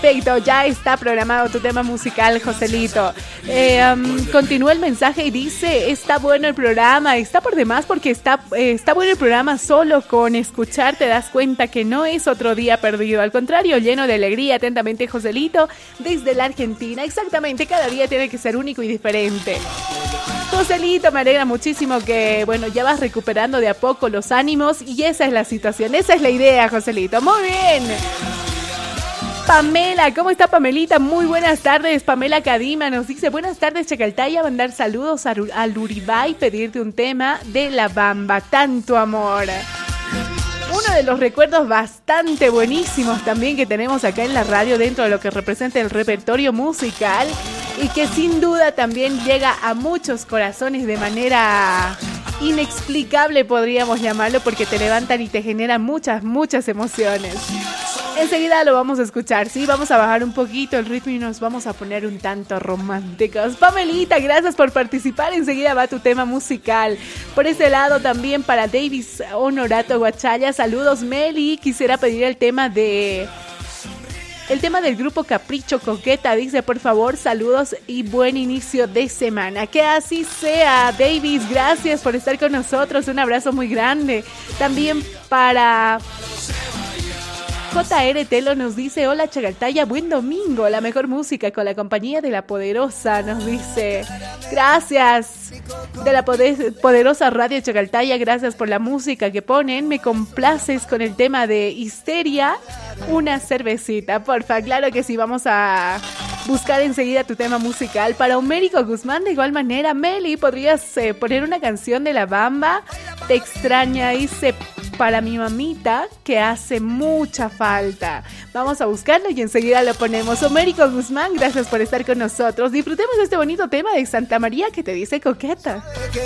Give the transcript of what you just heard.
Perfecto, ya está programado tu tema musical, Joselito. Continúa el mensaje y dice, está bueno el programa, está por demás porque está bueno el programa, solo con escuchar te das cuenta que no es otro día perdido, al contrario, lleno de alegría. Atentamente, Joselito, desde la Argentina. Exactamente, cada día tiene que ser único y diferente. Joselito, me alegra muchísimo que, bueno, ya vas recuperando de a poco los ánimos y esa es la situación, esa es la idea, Joselito. Muy bien. Pamela, ¿cómo está Pamelita? Muy buenas tardes. Pamela Cadima nos dice, buenas tardes, Chacaltaya, mandar saludos al Uribay, pedirte un tema de La Bamba, Tanto Amor. Uno de los recuerdos bastante buenísimos también que tenemos acá en la radio dentro de lo que representa el repertorio musical y que sin duda también llega a muchos corazones de manera inexplicable, podríamos llamarlo, porque te levantan y te generan muchas, muchas emociones. Enseguida lo vamos a escuchar, ¿sí? Vamos a bajar un poquito el ritmo y nos vamos a poner un tanto románticos. Pamelita, gracias por participar. Enseguida va tu tema musical. Por ese lado también para Davis Honorato Guachaya. Saludos, Meli. Quisiera pedir el tema del grupo Capricho Coqueta. Dice, por favor, saludos y buen inicio de semana. Que así sea, Davis. Gracias por estar con nosotros. Un abrazo muy grande. También para JR Telo nos dice, hola Chacaltaya, buen domingo, la mejor música con la compañía de La Poderosa, nos dice, gracias de La Poderosa Radio Chacaltaya, gracias por la música que ponen, me complaces con el tema de Histeria, una cervecita, porfa, claro que sí, vamos a buscar enseguida tu tema musical. Para Homérico Guzmán, de igual manera, Meli, ¿podrías poner una canción de La Bamba? Te extraña, dice, para mi mamita, que hace mucha falta. Vamos a buscarlo y enseguida lo ponemos. Homérico Guzmán, gracias por estar con nosotros. Disfrutemos de este bonito tema de Santa María que te dice coqueta.